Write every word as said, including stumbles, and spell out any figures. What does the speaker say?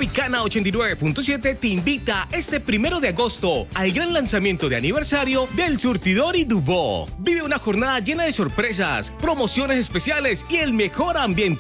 Tropicana ochenta y nueve punto siete te invita este primero de agosto al gran lanzamiento de aniversario del Surtidor y Dubó. Vive una jornada llena de sorpresas, promociones especiales y el mejor ambiente